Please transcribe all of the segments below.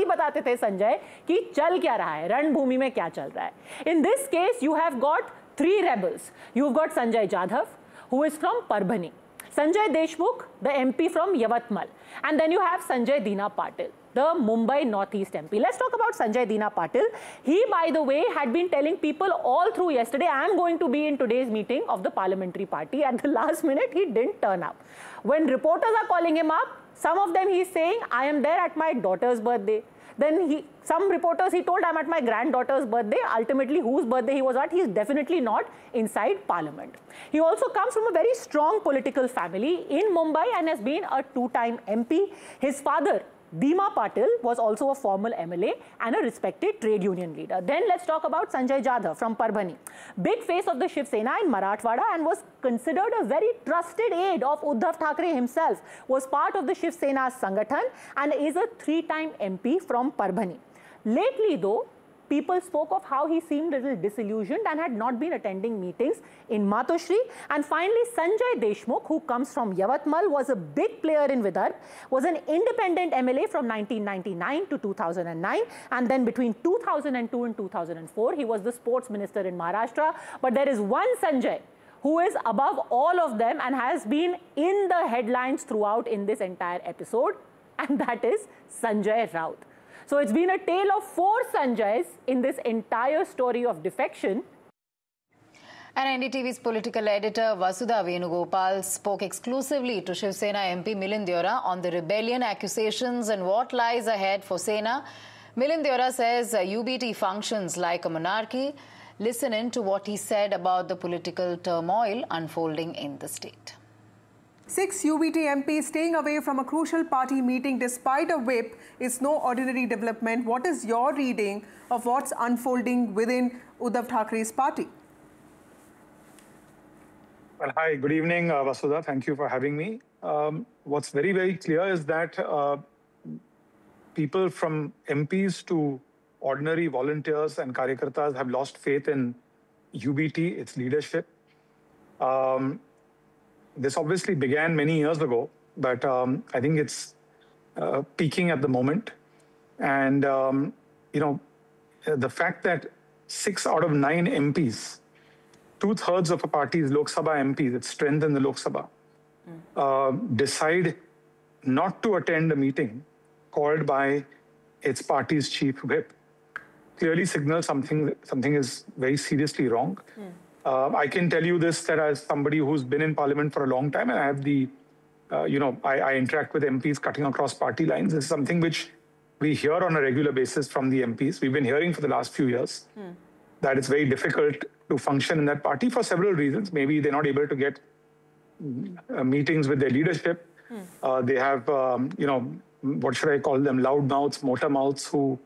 ही बताते थे संजय कि चल क्या रहा है, रणभूमि में क्या चल रहा है. In this case, you have got three rebels. You've got Sanjay Jadhav, who is from Parbhani, Sanjay Deshmukh, the MP from Yavatmal, and then you have Sanjay Dina Patil, the Mumbai Northeast MP. Let's talk about Sanjay Dina Patil. He, by the way, had been telling people all through yesterday, I am going to be in today's meeting of the parliamentary party. At the last minute, he didn't turn up. When reporters are calling him up, some of them he's saying, I am there at my daughter's birthday. Then some reporters he told, I'm at my granddaughter's birthday. Ultimately, whose birthday he was at, he's definitely not inside parliament. He also comes from a very strong political family in Mumbai and has been a two-time MP. His father, Dima Patil, was also a former MLA and a respected trade union leader. Then let's talk about Sanjay Jadhav from Parbhani. Big face of the Shiv Sena in Marathwada and was considered a very trusted aide of Uddhav Thackeray himself, was part of the Shiv Sena's Sangathan and is a three-time MP from Parbhani. Lately though, people spoke of how he seemed a little disillusioned and had not been attending meetings in Matoshri. And finally, Sanjay Deshmukh, who comes from Yavatmal, was a big player in Vidarbha, was an independent MLA from 1999 to 2009. And then between 2002 and 2004, he was the sports minister in Maharashtra. But there is one Sanjay who is above all of them and has been in the headlines throughout in this entire episode. And that is Sanjay Raut. So it's been a tale of four Sanjays in this entire story of defection. And NDTV's political editor Vasudha Venugopal spoke exclusively to Shiv Sena MP Milind Deora on the rebellion accusations and what lies ahead for Sena. Milind Deora says UBT functions like a monarchy. Listen in to what he said about the political turmoil unfolding in the state. 6 UBT MPs staying away from a crucial party meeting despite a whip is no ordinary development. What is your reading of what's unfolding within Uddhav Thackeray's party? Well, hi, good evening, Vasudha. Thank you for having me. What's very, very clear is that people from MPs to ordinary volunteers and karyakartas have lost faith in UBT, its leadership. This obviously began many years ago, but I think it's peaking at the moment. And, the fact that 6 out of 9 MPs, 2/3 of a party's Lok Sabha MPs, its strength in the Lok Sabha, decide not to attend a meeting called by its party's chief whip, clearly signals something is very seriously wrong. I can tell you this, that as somebody who's been in parliament for a long time, and I have the, I interact with MPs cutting across party lines. This is something which we hear on a regular basis from the MPs. We've been hearing for the last few years that it's very difficult to function in that party for several reasons. Maybe they're not able to get meetings with their leadership. They have, what should I call them, loud mouths, motor mouths who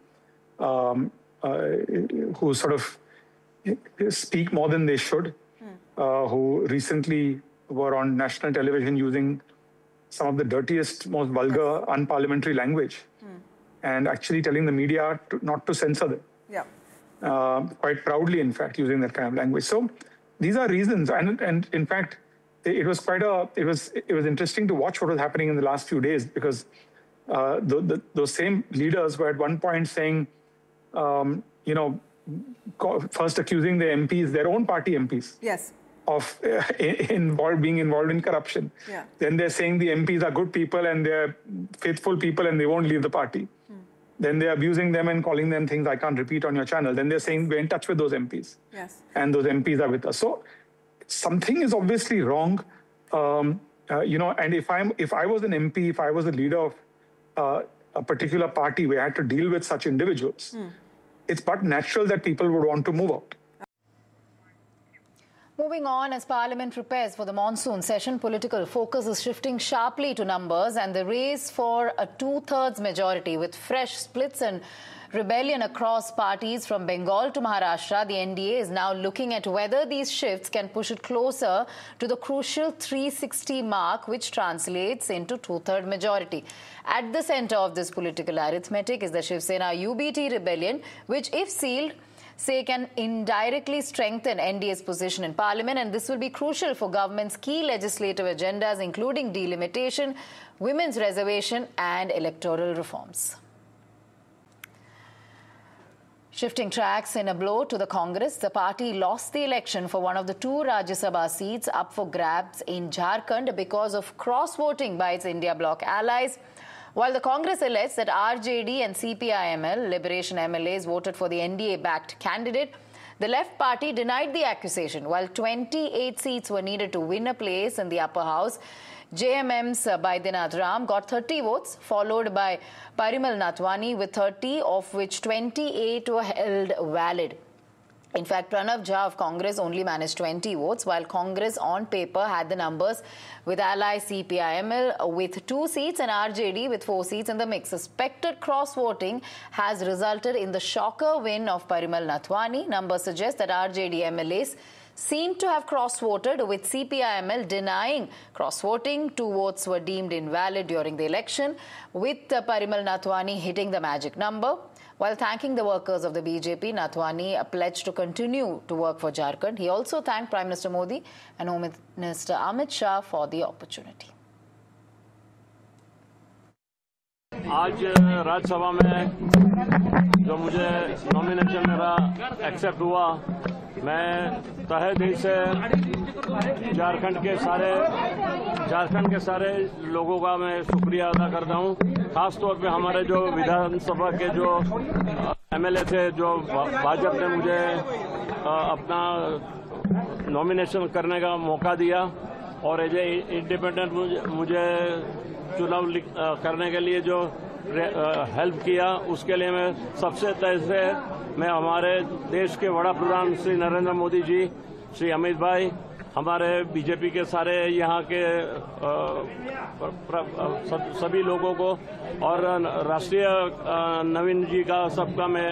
sort of speak more than they should, who recently were on national television using some of the dirtiest, most vulgar, unparliamentary language, and actually telling the media not to censor them. Yeah. Quite proudly, in fact, using that kind of language. So these are reasons, and in fact, it was interesting to watch what was happening in the last few days, because those same leaders were at one point saying, first accusing the MPs, their own party MPs, yes, of being involved in corruption. Yeah. Then they're saying the MPs are good people and they're faithful people and they won't leave the party. Then they're abusing them and calling them things I can't repeat on your channel. Then they're saying we're in touch with those MPs. Yes. And those MPs are with us. So something is obviously wrong. And if I was an MP, if I was a leader of a particular party where I had to deal with such individuals, it's but natural that people would want to move out. Moving on, as Parliament prepares for the monsoon session, political focus is shifting sharply to numbers and the race for a 2/3 majority with fresh splits and rebellion across parties from Bengal to Maharashtra. The NDA is now looking at whether these shifts can push it closer to the crucial 360 mark, which translates into 2/3 majority. At the center of this political arithmetic is the Shiv Sena UBT rebellion, which, if sealed, can indirectly strengthen NDA's position in Parliament, and this will be crucial for government's key legislative agendas, including delimitation, women's reservation and electoral reforms. Shifting tracks in a blow to the Congress, the party lost the election for one of the 2 Rajya Sabha seats up for grabs in Jharkhand because of cross-voting by its India bloc allies. While the Congress alleged that RJD and CPIML, Liberation MLAs, voted for the NDA-backed candidate, the left party denied the accusation. While 28 seats were needed to win a place in the upper house, JMM's Baidyanath Ram got 30 votes, followed by Parimal Nathwani with 30, of which 28 were held valid. In fact, Pranav Jha of Congress only managed 20 votes, while Congress on paper had the numbers with ally CPIML with 2 seats and RJD with 4 seats in the mix. Suspected cross-voting has resulted in the shocker win of Parimal Nathwani. Numbers suggest that RJD MLAs seem to have cross-voted, with CPIML denying cross-voting. 2 votes were deemed invalid during the election, with Parimal Nathwani hitting the magic number. While thanking the workers of the BJP, Nathwani pledged to continue to work for Jharkhand. He also thanked Prime Minister Modi and Home Minister Amit Shah for the opportunity. आज राज्यसभा में जो मुझे nomination मेरा accept हुआ, मैं तहे दिल से झारखंड के सारे लोगों का मैं शुक्रिया अदा करता हूं। खास तौर पे हमारे जो विधानसभा के जो एमएलए थे, जो भाजपा ने मुझे अपना नॉमिनेशन करने का मौका दिया और एज ए इंडिपेंडेंट मुझे चुनाव करने के लिए जो हेल्प किया, उसके लिए मैं सबसे तहे से मैं हमारे देश के वड़ा प्रधान श्री नरेंद्र मोदी जी, श्री अमित भाई, हमारे बीजेपी के सारे यहाँ के सभी लोगों को और राष्ट्रीय नवीन जी का सबका मैं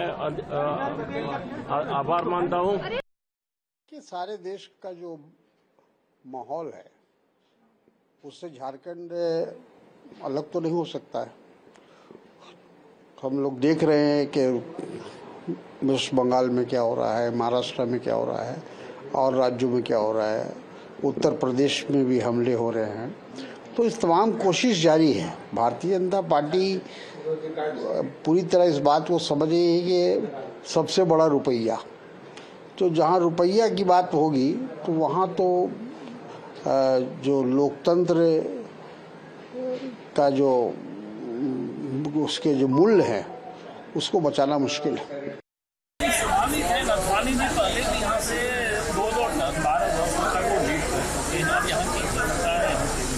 आभार मानता हूँ। कि सारे देश का जो माहौल है उससे झारखंड अलग तो नहीं हो सकता है। हम लोग देख रहे हैं कि वेस्ट बंगाल में क्या हो रहा है, महाराष्ट्र में क्या हो रहा है और राज्यों में क्या हो रहा है, उत्तर प्रदेश में भी हमले हो रहे हैं। तो इस तमाम कोशिश जारी है। भारतीय जनता पार्टी पूरी तरह इस बात को समझ रही है कि सबसे बड़ा रुपया, तो जहाँ रुपया की बात होगी तो वहाँ तो जो लोकतंत्र का जो उसके जो मूल्य है उसको बचाना मुश्किल है। नथवानी जी पहले भी यहाँ से 12 वर्षों तक वो लीड करते हैं। अब यहाँ की जनता है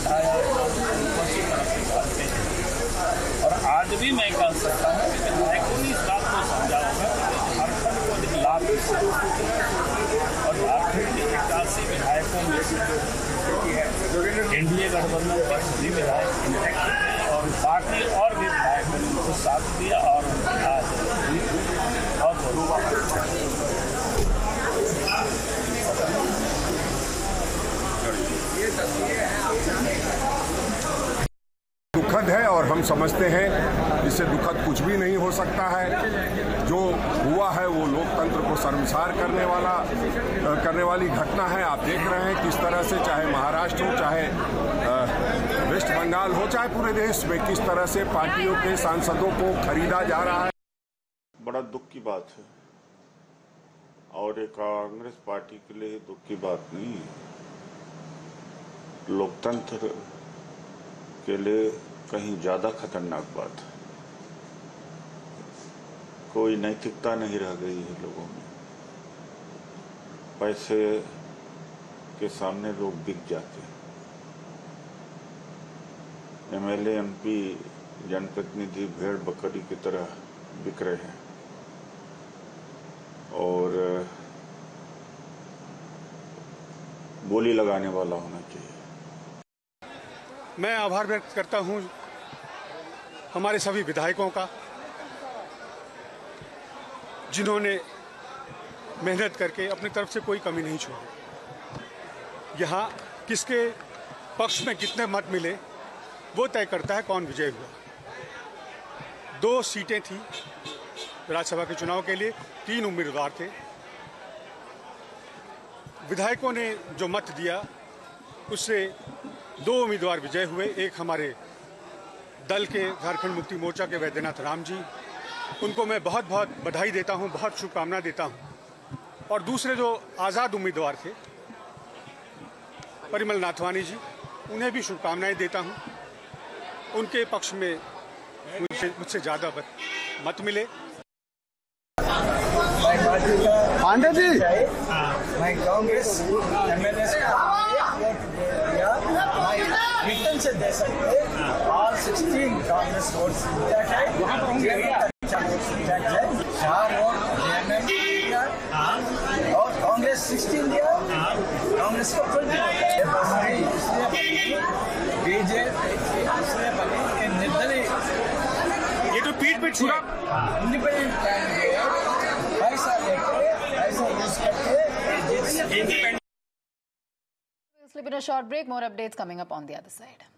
और आज भी मैं कह सकता हूँ कि विधायकों ने इस बात को समझा होगा कि झारखंड को अधिक लाभ और झारखंड के 81 विधायकों में एनडीए गठबंधन के सभी विधायक इंटैक्ट थे और बाकी और भी विधायकों ने उनको साथ दिया और दुखद है और हम समझते हैं इससे दुखद कुछ भी नहीं हो सकता है। जो हुआ है वो लोकतंत्र को शर्मसार करने वाली घटना है। आप देख रहे हैं किस तरह से, चाहे महाराष्ट्र हो, चाहे वेस्ट बंगाल हो, चाहे पूरे देश में किस तरह से पार्टियों के सांसदों को खरीदा जा रहा है। बड़ा दुख की बात है और एक कांग्रेस पार्टी के लिए दुख की बात नहीं है। लोकतंत्र के लिए कहीं ज्यादा खतरनाक बात है। कोई नैतिकता नहीं रह गई है लोगों में। पैसे के सामने लोग बिक जाते हैं। एमएलए, एमपी, जनप्रतिनिधि भेड़ बकरी की तरह बिक रहे हैं और बोली लगाने वाला होना चाहिए। मैं आभार व्यक्त करता हूं हमारे सभी विधायकों का, जिन्होंने मेहनत करके अपनी तरफ से कोई कमी नहीं छोड़ी। यहाँ किसके पक्ष में कितने मत मिले वो तय करता है कौन विजय हुआ। 2 सीटें थी राज्यसभा के चुनाव के लिए, 3 उम्मीदवार थे। विधायकों ने जो मत दिया उससे 2 उम्मीदवार विजय हुए। एक हमारे दल के झारखंड मुक्ति मोर्चा के वैद्यनाथ राम जी उनको मैं बहुत बहुत बधाई देता हूं, बहुत शुभकामना देता हूं। और दूसरे जो आज़ाद उम्मीदवार थे परिमल नाथवानी जी, उन्हें भी शुभकामनाएं देता हूं। उनके पक्ष में मुझसे ज़्यादा मत मिले। पांडे जी, मैं कांग्रेस एमएलए रिटर्न से दे सकते और 16 कांग्रेस वोट्स और कांग्रेस 16 दिया, कांग्रेस को 20 बीजेपी ये तो पीठ पे छुरा इंडिपेंडेंट कैंडिडेट पैसा लेके पैसा यूज करके We'll slip in a short break. More updates coming up on the other side.